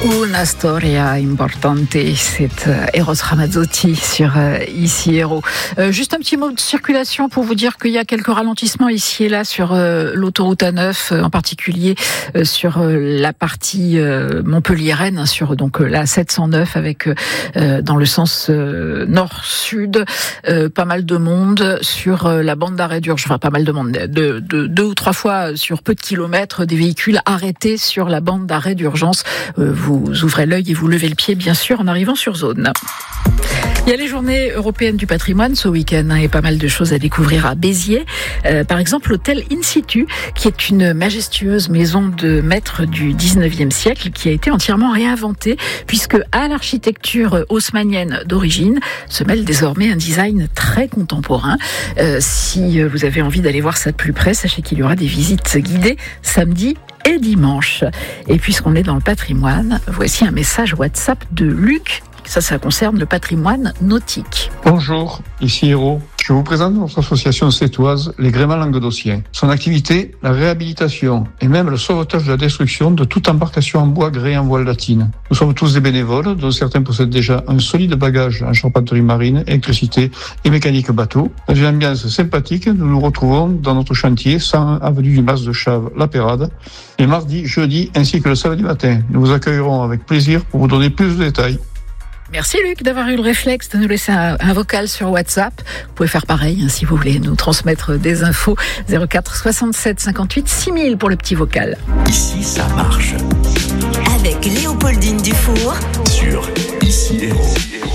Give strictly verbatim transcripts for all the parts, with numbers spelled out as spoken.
Una storia importante, c'est euh, Eros Ramazzotti sur euh, Ici Héros. Euh, juste un petit mot de circulation pour vous dire qu'il y a quelques ralentissements ici et là sur euh, l'autoroute A neuf, euh, en particulier euh, sur euh, la partie euh, Montpellier-Rennes, hein, sur donc euh, la sept cent neuf avec euh, dans le sens euh, nord-sud, euh, pas mal de monde sur euh, la bande d'arrêt d'urgence, enfin pas mal de monde, de, de, deux ou trois fois sur peu de kilomètres, des véhicules arrêtés sur la bande d'arrêt d'urgence. Euh, vous Vous ouvrez l'œil et vous levez le pied, bien sûr, en arrivant sur zone. Il y a les journées européennes du patrimoine ce week-end hein, et pas mal de choses à découvrir à Béziers. Euh, par exemple, l'hôtel In Situ, qui est une majestueuse maison de maître du dix-neuvième siècle, qui a été entièrement réinventée, puisque à l'architecture haussmannienne d'origine se mêle désormais un design très contemporain. Euh, si vous avez envie d'aller voir ça de plus près, sachez qu'il y aura des visites guidées samedi et dimanche. Et puisqu'on est dans le patrimoine, voici un message WhatsApp de Luc. Ça, ça concerne le patrimoine nautique. Bonjour, ici Héros. Je vous présente notre association sétoise, les Gréments Languedociens. Son activité, la réhabilitation et même le sauvetage de la destruction de toute embarcation en bois gréée en voile latine. Nous sommes tous des bénévoles, dont certains possèdent déjà un solide bagage en charpenterie marine, électricité et mécanique bateau. Dans une ambiance sympathique, nous nous retrouvons dans notre chantier cent avenue du Mas de Chave, La Pérade, les mardis, jeudis ainsi que le samedi matin. Nous vous accueillerons avec plaisir pour vous donner plus de détails. Merci Luc d'avoir eu le réflexe de nous laisser un, un vocal sur WhatsApp. Vous pouvez faire pareil hein, si vous voulez nous transmettre des infos. zéro quatre soixante-sept cinquante-huit six mille pour le petit vocal. Ici ça marche. Avec Léopoldine Dufour Sur Ici Héros.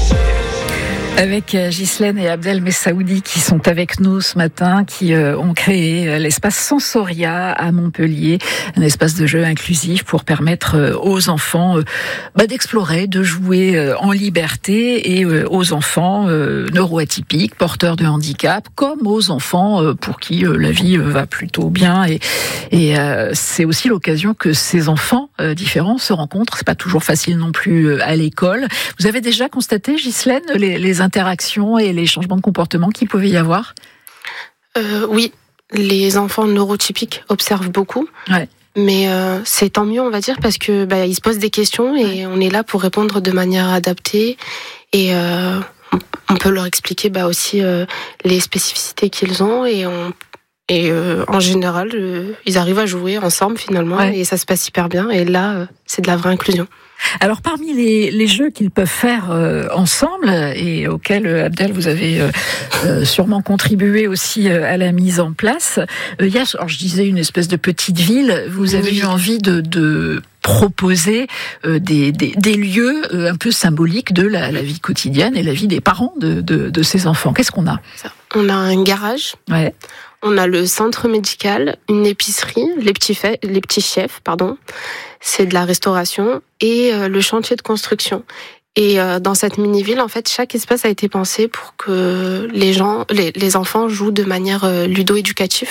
Avec Ghislaine et Abdel Messaoudi qui sont avec nous ce matin, qui euh, ont créé l'espace Sensoria à Montpellier, un espace de jeu inclusif pour permettre euh, aux enfants euh, bah, d'explorer, de jouer euh, en liberté et euh, aux enfants euh, neuroatypiques, porteurs de handicap, comme aux enfants euh, pour qui euh, la vie euh, va plutôt bien. Et, et euh, c'est aussi l'occasion que ces enfants euh, différents se rencontrent. C'est pas toujours facile non plus euh, à l'école. Vous avez déjà constaté, Ghislaine, les, les interactions et les changements de comportement qu'il pouvait y avoir ? euh, Oui, les enfants neurotypiques observent beaucoup. Ouais. Mais euh, c'est tant mieux, on va dire, parce que bah, ils se posent des questions et on est là pour répondre de manière adaptée. Et euh, on peut leur expliquer bah, aussi euh, les spécificités qu'ils ont. Et, on, et euh, en général, euh, ils arrivent à jouer ensemble finalement. Ouais. Et ça se passe hyper bien. Et là, euh, c'est de la vraie inclusion. Alors parmi les, les jeux qu'ils peuvent faire euh, ensemble et auxquels euh, Abdel vous avez euh, euh, sûrement contribué aussi euh, à la mise en place, il euh, y a, alors je disais une espèce de petite ville. Vous avez oui. eu envie de, de proposer euh, des, des, des lieux euh, un peu symboliques de la, la vie quotidienne et la vie des parents de, de, de ces enfants. Qu'est-ce qu'on a ? On a un garage. Ouais. On a le centre médical, une épicerie, les petits, fa- les petits chefs, pardon. C'est de la restauration et euh, le chantier de construction. Et euh, dans cette mini-ville, en fait, chaque espace a été pensé pour que les gens, les, les enfants jouent de manière euh, ludo-éducative.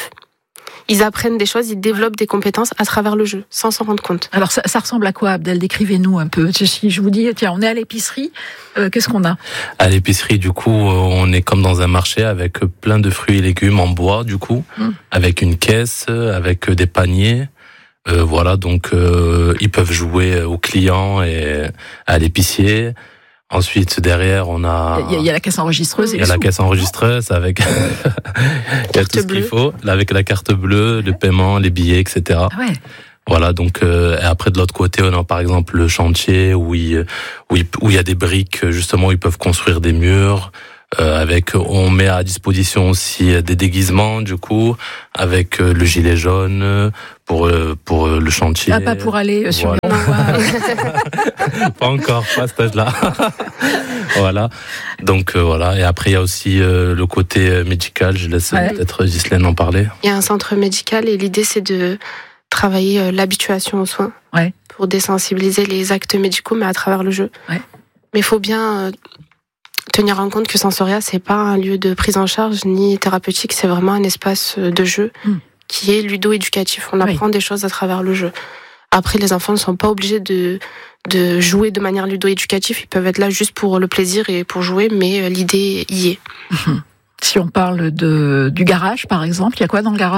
Ils apprennent des choses, ils développent des compétences à travers le jeu, sans s'en rendre compte. Alors, ça, ça ressemble à quoi, Abdel ? Décrivez-nous un peu. Si je vous dis, tiens, on est à l'épicerie, euh, qu'est-ce qu'on a ? À l'épicerie, du coup, on est comme dans un marché avec plein de fruits et légumes en bois, du coup, hum. avec une caisse, avec des paniers. Euh, voilà, donc euh, ils peuvent jouer aux clients et à l'épicier. Ensuite, derrière, on a... Il y a, il y a la caisse enregistreuse. Il y a la sous. caisse enregistreuse avec il y a tout ce qu'il faut, avec la carte bleue, le paiement, les billets, et cetera. Ah ouais. Voilà, donc euh, et après de l'autre côté, on a par exemple le chantier où il où il, où il y a des briques justement où ils peuvent construire des murs. Euh, avec, on met à disposition aussi des déguisements du coup, avec euh, le gilet jaune pour euh, pour euh, le chantier. Ah, pas pour aller euh, sur voilà. le Pas encore, pas à cet âge-là. Voilà. Donc euh, voilà. Et après il y a aussi euh, le côté médical. Je laisse ouais. peut-être Ghislaine en parler. Il y a un centre médical et l'idée c'est de travailler euh, l'habituation aux soins ouais. pour désensibiliser les actes médicaux, mais à travers le jeu. Ouais. Mais il faut bien euh, tenir en compte que Sensoria, c'est pas un lieu de prise en charge ni thérapeutique, c'est vraiment un espace de jeu mmh. qui est ludo-éducatif. On apprend oui. des choses à travers le jeu. Après, les enfants ne sont pas obligés de, de jouer de manière ludo-éducative. Ils peuvent être là juste pour le plaisir et pour jouer, mais l'idée y est. Mmh. Si on parle de, du garage, par exemple, il y a quoi dans le garage ?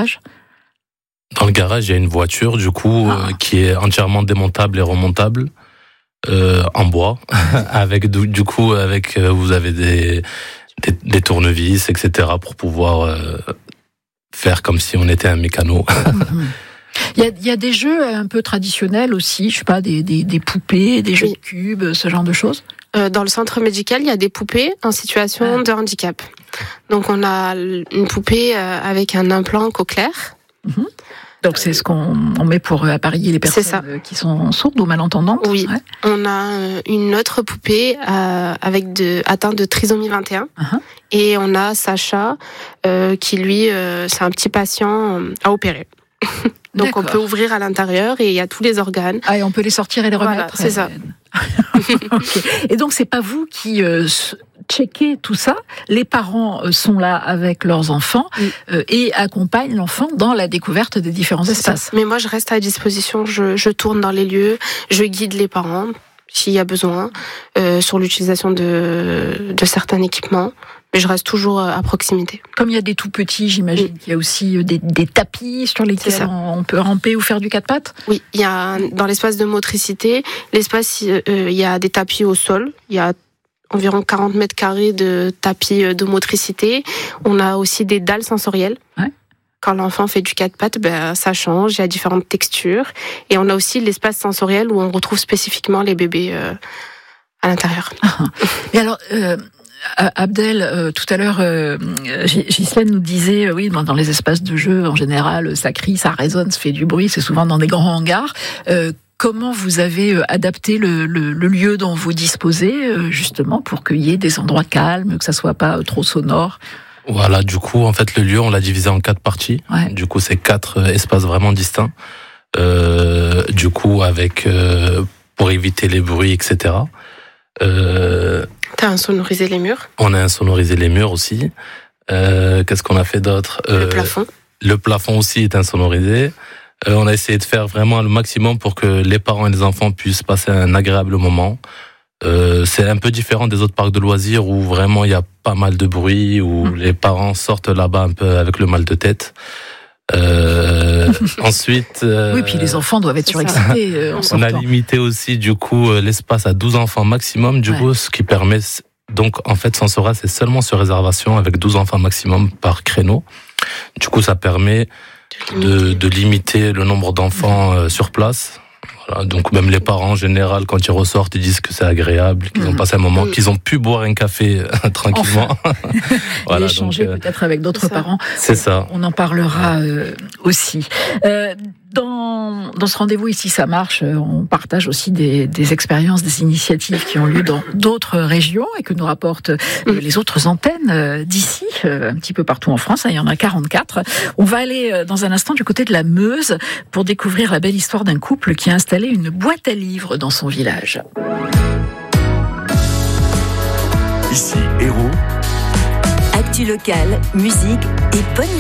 Dans le garage, il y a une voiture, du coup, ah. euh, qui est entièrement démontable et remontable. euh, en bois, avec du, du coup avec euh, vous avez des, des des tournevis, et cetera pour pouvoir euh, faire comme si on était un mécano. Il y, a, il y a des jeux un peu traditionnels aussi, je sais pas, des, des, des poupées, des jeux oui. de cubes, ce genre de choses. Euh, dans le centre médical, il y a des poupées en situation ah. de handicap. Donc on a une poupée euh, avec un implant cochléaire. Mmh. Donc c'est ce qu'on on met pour appareiller les personnes qui sont sourdes ou malentendantes. Oui. Ouais. On a une autre poupée euh, avec de atteinte de trisomie vingt et un. Uh-huh. Et on a Sacha euh, qui lui euh, c'est un petit patient euh, à opérer. Donc D'accord. on peut ouvrir à l'intérieur et il y a tous les organes. Ah, et on peut les sortir et les remettre. Voilà, c'est ça. Okay. Et donc c'est pas vous qui euh, checkez tout ça. Les parents euh, sont là avec leurs enfants oui. euh, et accompagnent l'enfant dans la découverte des différents c'est espaces. Ça. Mais moi je reste à disposition. Je, je tourne dans les lieux, je guide les parents s'il y a besoin euh, sur l'utilisation de, de certains équipements. Mais je reste toujours à proximité. Comme il y a des tout petits, j'imagine oui. qu'il y a aussi des, des tapis sur lesquels on peut ramper ou faire du quatre pattes. Oui, il y a dans l'espace de motricité, l'espace, euh, il y a des tapis au sol. Il y a environ quarante mètres carrés de tapis de motricité. On a aussi des dalles sensorielles. Ouais. Quand l'enfant fait du quatre pattes, ben ça change. Il y a différentes textures. Et on a aussi l'espace sensoriel où on retrouve spécifiquement les bébés euh, à l'intérieur. Ah. Et alors. Euh... Abdel, euh, tout à l'heure, euh, Ghislaine nous disait, euh, oui, dans les espaces de jeu, en général, ça crie, ça résonne, ça fait du bruit, c'est souvent dans des grands hangars. Euh, comment vous avez adapté le, le, le lieu dont vous disposez, euh, justement, pour qu'il y ait des endroits calmes, que ça soit pas trop sonore? Voilà, du coup, en fait, le lieu, on l'a divisé en quatre parties. Ouais. Du coup, c'est quatre espaces vraiment distincts. Euh, du coup, avec euh, pour éviter les bruits, et cetera. Euh, T'as insonorisé les murs. On a insonorisé les murs aussi. Euh, qu'est-ce qu'on a fait d'autre? euh, Le plafond. Le plafond aussi est insonorisé. Euh, on a essayé de faire vraiment le maximum pour que les parents et les enfants puissent passer un agréable moment. Euh, c'est un peu différent des autres parcs de loisirs où vraiment il y a pas mal de bruit, où mmh. les parents sortent là-bas un peu avec le mal de tête. Euh, ensuite, euh, oui, puis les enfants doivent être surexcités. Euh, on a limité aussi du coup l'espace à douze enfants maximum. Du ouais. coup, ce qui permet donc en fait Sensora, c'est seulement sur réservation avec douze enfants maximum par créneau. Du coup, ça permet de, de limiter le nombre d'enfants euh, sur place. Voilà, donc même les parents en général, quand ils ressortent, ils disent que c'est agréable, qu'ils mmh. ont passé un moment, mmh. qu'ils ont pu boire un café euh, tranquillement. Enfin. Voilà, et échanger donc, euh, peut-être avec d'autres parents. C'est ça. On en parlera euh, aussi. Euh, dans, dans ce rendez-vous ici, ça marche. On partage aussi des, des expériences, des initiatives qui ont lieu dans d'autres régions et que nous rapportent euh, les autres antennes euh, d'ici, euh, un petit peu partout en France. Il y en a quarante-quatre. On va aller euh, dans un instant du côté de la Meuse pour découvrir la belle histoire d'un couple qui a installé une boîte à livres dans son village. Ici Héros. Actu locale, musique et bonne